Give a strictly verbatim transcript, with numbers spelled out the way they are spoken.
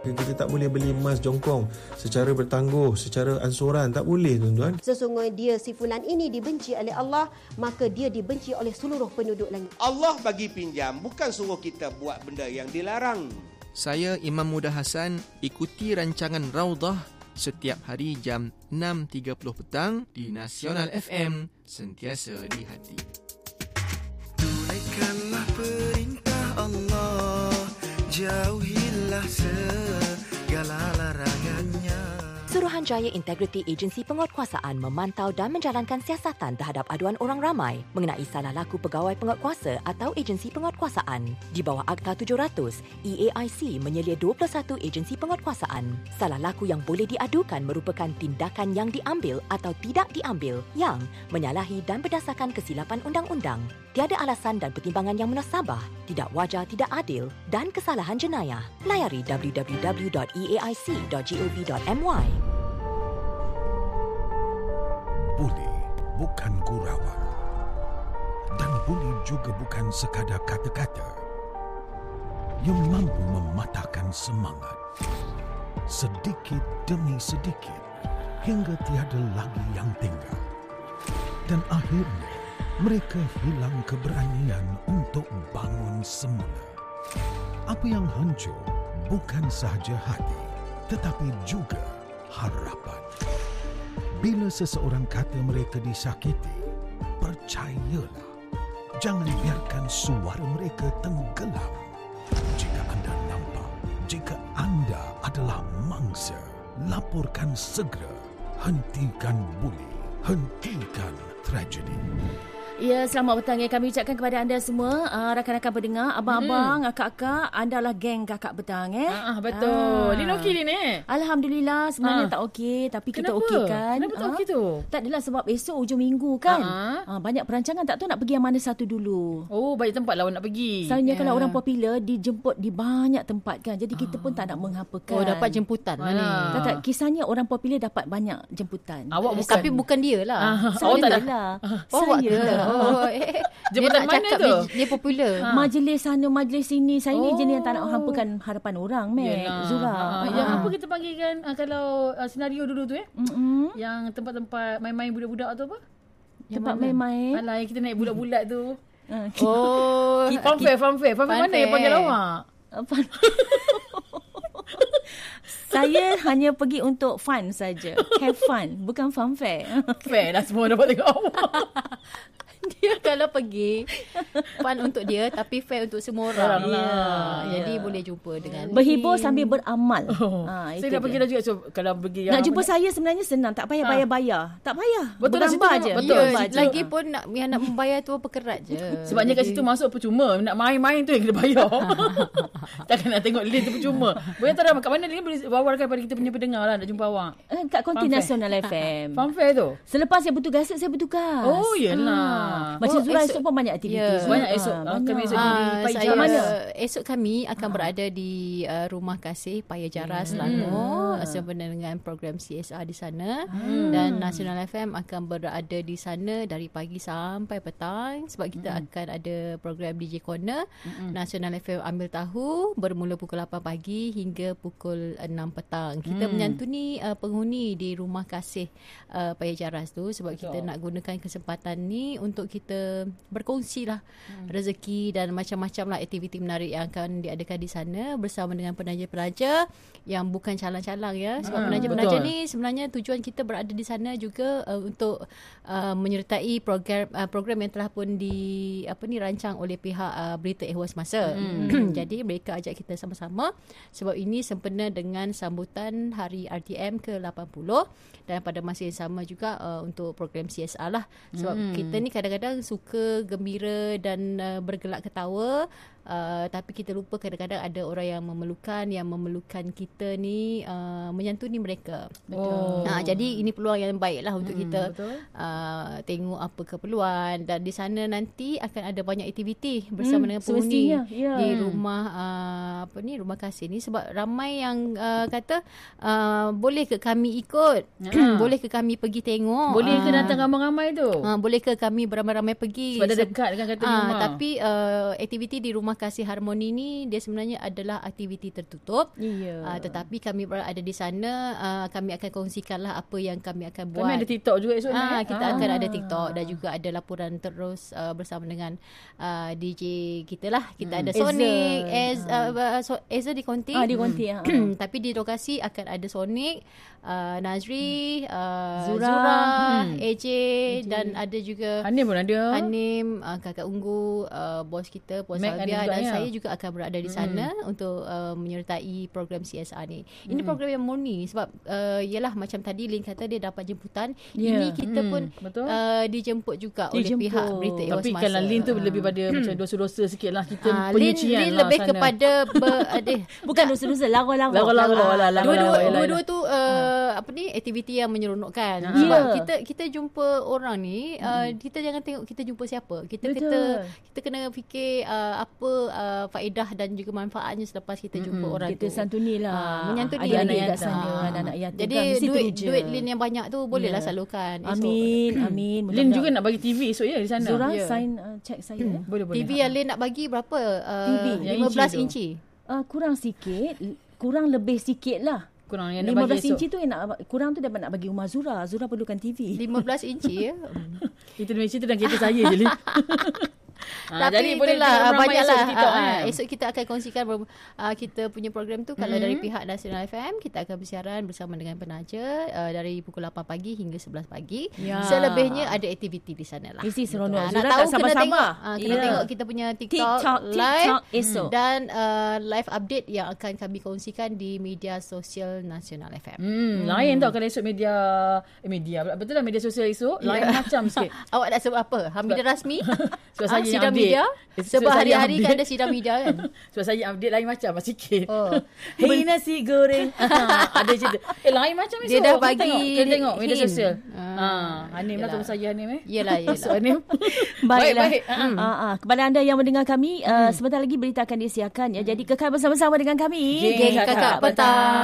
Kita tak boleh beli emas jongkong secara bertangguh, secara ansuran. Tak boleh, tuan-tuan. Sesungguhnya dia, si fulan ini dibenci oleh Allah, maka dia dibenci oleh seluruh penduduk langit. Allah bagi pinjam, bukan suruh kita buat benda yang dilarang. Saya Imam Muda Hassan, ikuti rancangan Raudah setiap hari jam enam tiga puluh petang di Nasional F M, sentiasa di hati. Tunaikanlah perintah Allah, jauhilah segala larangannya. Suruhanjaya Integriti Agensi Penguatkuasaan memantau dan menjalankan siasatan terhadap aduan orang ramai mengenai salah laku pegawai penguatkuasa atau agensi penguatkuasaan. Di bawah Akta tujuh ratus, E A I C menyelia dua puluh satu agensi penguatkuasaan. Salah laku yang boleh diadukan merupakan tindakan yang diambil atau tidak diambil yang menyalahi dan berdasarkan kesilapan undang-undang, tiada alasan dan pertimbangan yang munasabah, tidak wajar, tidak adil dan kesalahan jenayah. Layari w w w dot e a i c dot gov dot m y. Buli bukan gurauan. Dan buli juga bukan sekadar kata-kata yang mampu mematahkan semangat. Sedikit demi sedikit hingga tiada lagi yang tinggal. Dan akhirnya mereka hilang keberanian untuk bangun semula. Apa yang hancur bukan sahaja hati, tetapi juga harapan. Bila seseorang kata mereka disakiti, percayalah, jangan biarkan suara mereka tenggelam. Jika anda nampak, jika anda adalah mangsa, laporkan segera. Hentikan buli, hentikan tragedi. Ya, selamat petang ya. Kami ucapkan kepada anda semua, uh, rakan-rakan pendengar, abang-abang, hmm. akak-akak, anda lah geng kakak petang eh. Ah, betul. Lin okey Lin eh? Alhamdulillah, sebenarnya ah. tak okey, tapi Kenapa? kita okey kan. Kenapa tak okey tu? Tak adalah sebab esok hujung minggu kan. Ah. Uh, banyak perancangan, tak tahu nak pergi yang mana satu dulu. Oh, banyak tempat lah nak pergi. Soalnya yeah. kalau orang popular dijemput di banyak tempat kan. Jadi kita ah. pun tak nak menghapakan. Oh, dapat jemputan lah ni. Tak, tak, kisahnya orang popular dapat banyak jemputan. Awak bukan. Tapi bukan dia lah. Ah. Saya oh, tak lah. Oh, saya lah. Oh, eh. Jemputan mana tu? Dia, dia popular. Ha. Majlis sana, majlis sini. Saya oh. ni jenis yang tak nak hampakan harapan orang, Mek. Zura. Ha. Ha. Yang apa kita panggilkan uh, kalau uh, senario dulu tu eh? Mm-hmm. Yang tempat-tempat main-main budak-budak tu apa? Yang tempat main-main. Alah, yang kita naik bulat-bulat tu. Uh, oh, fanfare, fanfare. Fanfare mana yang panggil awak? Saya hanya pergi untuk fun saja. Have fun. Bukan fanfare. Fair lah, semua dapat tengok awak. Dia kalau pergi fun untuk dia, tapi fair untuk semua orang. Ya. Ya. Jadi ya. boleh jumpa dengan berhibur ni. Sambil beramal. Oh. Ha, saya dah pergi dah juga. So, kalau pergi nak jumpa saya sebenarnya senang. Tak payah ha. bayar-bayar. Tak payah. Betul bergambar je. Betul. Ya, je. Lagi pun nak, yang nak membayar tu pekerat je. Sebabnya kat situ masuk percuma. Nak main-main tu yang kena bayar. Takkan nak tengok Lin tu percuma. Boleh tak ada kat mana Lin boleh wawarkan pada kita punya pendengar lah nak jumpa awak. Eh, kat Konti Nasional F M. Fanfare tu. Selepas saya bertugas, saya bertugas. Oh, yelah. Ha. Macam oh, Zura esok pun banyak aktiviti. Yeah. Banyak esok. Ha, banyak. Kami esok ha, di Paya Jaras. Esok kami akan ha. berada di uh, Rumah Kasih Paya Jaras, hmm. Selangor. Sempena dengan program C S R di sana. Hmm. Dan Nasional F M akan berada di sana dari pagi sampai petang. Sebab kita hmm. akan ada program D J Corner. Hmm. Nasional F M ambil tahu bermula pukul lapan pagi hingga pukul enam petang. Kita hmm. menyantuni uh, penghuni di Rumah Kasih uh, Paya Jaras tu. Sebab Betul. kita nak gunakan kesempatan ni untuk kita berkongsi lah hmm. rezeki dan macam-macam lah aktiviti menarik yang akan diadakan di sana bersama dengan penaja-penaja yang bukan calang-calang ya. Sebab hmm, penaja-penaja betul. ni sebenarnya tujuan kita berada di sana juga uh, untuk uh, menyertai program uh, program yang telah pun di apa ni rancang oleh pihak uh, Berita Ehwal Semasa. Hmm. Jadi mereka ajak kita sama-sama sebab ini sempena dengan sambutan Hari R T M ke lapan puluh dan pada masa yang sama juga uh, untuk program C S R lah. Sebab hmm. kita ni kadang-kadang suka gembira dan uh, bergelak ketawa, uh, tapi kita lupa kadang-kadang ada orang yang memerlukan yang memerlukan kita ni uh, menyantuni mereka. Betul. Nah, jadi ini peluang yang baik lah untuk hmm, kita uh, tengok apa keperluan dan di sana nanti akan ada banyak aktiviti bersama hmm, dengan penghuni ya. di rumah uh, apa ni Rumah Kasih ni sebab ramai yang uh, kata uh, boleh ke kami ikut, ya. boleh ke kami pergi tengok, boleh ke uh, datang ramai-ramai tu, uh, boleh ke kami beramai-ramai pergi. Sebab dah dekat dengan kata uh, rumah. Tapi uh, aktiviti di Rumah Rumah Kasih Harmoni ni dia sebenarnya adalah aktiviti tertutup. Ya. Uh, tetapi kami berada di sana, uh, kami akan kongsikanlah apa yang kami akan buat. Kami ada TikTok juga esok ni. Ah, kita Ah. akan ada TikTok dan juga ada laporan terus uh, bersama dengan uh, D J kita lah. Kita Hmm. ada Eza. Sonic, Ez, uh, uh, so, Eza di Konti. Ah, di Konti, ah. Tapi di lokasi akan ada Sonic, uh, Nazri, uh, Zura, Zura, hmm. A J dan ada juga Hanim pun ada. Hanim, uh, Kakak Unggu, uh, bos kita, Puan Mac ada Salvia juga, dan ya? saya juga akan berada di sana hmm. untuk uh, menyertai program C S R ni. Ini Hmm. program yang murni sebab uh, yalah macam tadi Lin kata dia dapat jemputan. Ya. Ini kita Hmm, pun betul. uh, dijemput juga oleh Dijemput. pihak Berita Ewas Tapi Masa. kalau Lin tu Ah. lebih pada macam dosa-dosa sikit lah. Kita Ah, Lin, penyucian Lin lah lebih sana. kepada ber, adik, Bukan dosa-dosa, lara-lara. Lara-lara lah, lara-lara. Dua-dua, Yalah, dua-dua yalah. tu uh, apa ni aktiviti yang menyeronokkan. Ah. Sebab Ya. kita kita jumpa orang ni, uh, kita jangan tengok kita jumpa siapa. Kita Betul. kita kita kena fikir uh, apa uh, faedah dan juga manfaatnya selepas kita jumpa Mm-mm. orang Kita tu. santunilah. Ah, menyantuni. Adik-adik Anak kat sana, yatim. anak-anak yatim. Jadi kan, mesti duit teruja. duit Lin yang banyak tu bolehlah Ya. salurkan esok. Amin, amin. Lin juga nak bagi T V esok ya di sana. Zura, Ya. sign uh, check saya. eh. Boleh boleh. T V yang Lin nak bagi berapa? Uh, T V yang lima belas inci tu. inci. Uh, kurang sikit, kurang lebih sikit lah. Kurang yang nak lima bagi belas esok. inci tu yang nak kurang tu dapat nak bagi Umar Zura. Zura perlukan T V. lima belas inci ya. Itu demi cerita dan kereta saya je Lin. Ah, Tapi jadi boleh itulah tengok ramai banyaklah. esok di TikTok, Ah, kan? ah, esok kita akan kongsikan uh, kita punya program tu. Kalau Mhm. dari pihak Nasional F M kita akan bersiaran bersama dengan penaja uh, dari pukul lapan pagi hingga sebelas pagi. Ya. Selebihnya ada aktiviti di sana lah. Mesti seronok. Ah, Zura nak tak tahu kena sabar-sabar. tengok. Ah, kena Ya. tengok kita punya TikTok, TikTok, live TikTok esok. dan uh, live update yang akan kami kongsikan di media sosial Nasional F M. Hmm, lain tau kalau esok media eh, media pula. Betul lah media sosial esok lain Ya. macam sikit. Awak nak sebut apa? Hamidah Rasmi? Sebab Ah, saya yang sidang update. media? Eh, Sebab sebab saya hari-hari kan update. ada sidang media kan? Sebab saya update lain macam lah sikit. Oh. Hey nasi goreng. Ada cerita. Eh lain macam esok. Dia dah Kita bagi tengok, kita dia- tengok media hint. sosial. Ah, Ha, Hanim lah yelah. tu saya Hanim eh. Yelah, yelah. So Hanim. Baiklah. Baik, baik. Hmm. Uh, uh, kepada anda yang mendengar kami, uh, sebentar lagi berita akan disiarkan ya. Jadi kekal bersama-sama dengan kami. Geng Kakak Petang.